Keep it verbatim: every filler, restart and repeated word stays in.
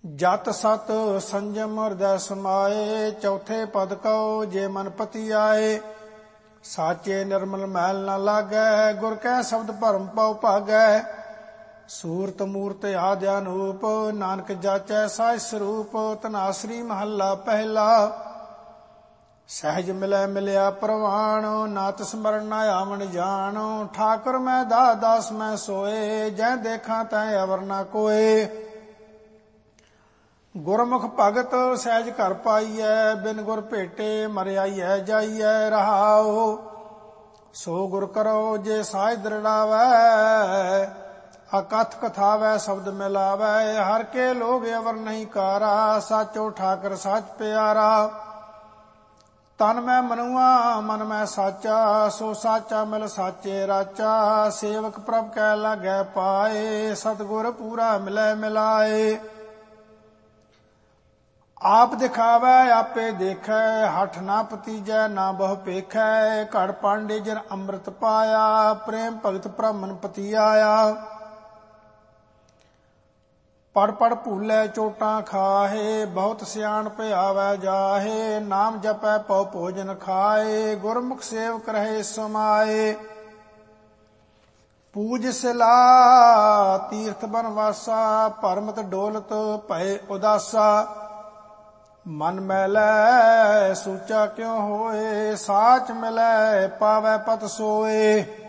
ਜਤ ਸਤ ਸੰਜਮ ਹਿਰਦੈ ਸਮਾਏ, ਚੌਥੇ ਪਦ ਕਉ ਜੇ ਮਨ ਪਤੀ ਆਏ। ਸਾਚੇ ਨਿਰਮਲ ਮੈਲ ਨ ਲਾਗੈ, ਗੁਰ ਕੈ ਸ਼ਬਦ ਭਰਮ ਪਉ ਭਾਗੈ। ਸੂਰਤ ਮੂਰਤ ਆਦਿ ਅਨੂਪ, ਨਾਨਕ ਜਾਚੈ ਸਾਜ ਸਰੂਪ। ਧਨਾਸਰੀ ਮਹੱਲਾ ਪਹਿਲਾ। ਸਹਿਜ ਮਿਲੈ ਮਿਲਿਆ ਪ੍ਰਵਾਣ, ਨਾਤ ਸਮਰਨ ਨਾ ਆਵਣ ਜਾਣ। ਠਾਕੁਰ ਮੈਂ ਦਾ ਦਾਸ ਮੈਂ ਸੋਏ, ਜੈ ਦੇਖਾਂ ਤੈ ਅਵਰ ਨਾ ਕੋਏ। ਗੁਰਮੁਖ ਭਗਤ ਸਹਿਜ ਘਰ ਪਾਈਐ, ਬਿਨ ਗੁਰ ਭੇਟੇ ਮਰਿਆਈਐ ਜਾਈਐ। ਰਹਾਉ ਸੋ ਗੁਰ ਕਰੋ ਜੇ ਸਾਜ ਦ੍ਰਿੜਾਵੈ, ਅਕਥ ਕਥਾਵੈ ਸ਼ਬਦ ਮਿਲਾਵੈ। ਹਰ ਕੇ ਲੋਭ ਅਵਰ ਨਹੀਂ ਕਾਰਾ, ਸਾਚੋ ਠਾਕਰ ਸਾਚ ਪਿਆਰਾ। ਤਨ ਮੈਂ ਮਨੁਆ ਮਨ ਮੈਂ ਸਾਚਾ, ਸੋ ਸਾਚਾ ਮਿਲ ਸਾਚੇ ਰਾਚਾ। ਸੇਵਕ ਪ੍ਰਭ ਕੈ ਲਾਗੈ ਪਾਏ, ਸਤਿਗੁਰ ਪੂਰਾ ਮਿਲੈ ਮਿਲਾਏ। ਆਪ ਦਿਖਾਵੈ ਆਪੇ ਦੇਖੈ, ਹਠ ਨਾ ਪਤੀਜੈ ਨਾ ਬਹੁ ਪੇਖੈ। ਘੜ ਪਾਂਡੇ ਜਨ ਅੰਮ੍ਰਿਤ ਪਾਇਆ, ਪ੍ਰੇਮ ਭਗਤ ਬ੍ਰਾਹਮਣ ਪਤੀ ਆਇਆ। ਪੜ ਪੜ ਭੂਲੇ ਚੋਟਾਂ ਖਾਹੇ, ਬਹੁਤ ਸਿਆਣ ਭਿਆਵੈ ਜਾਹੇ। ਨਾਮ ਜਪੈ ਪਉ ਭੋਜਨ ਖਾਏ, ਗੁਰਮੁਖ ਸੇਵਕ ਰਹੇ ਸਮਾਏ। ਪੂਜ ਸਿਲਾ ਤੀਰਥ ਬਨਵਾਸਾ, ਭਰਮਤ ਡੋਲਤ ਭਏ ਉਦਾਸਾ। ਮਨ ਮੈਲੈ ਸੂਚਾ ਕਿਉ ਹੋਏ, ਸਾਚ ਮਿਲੈ ਪਾਵੈ ਪਤ ਸੋਏ।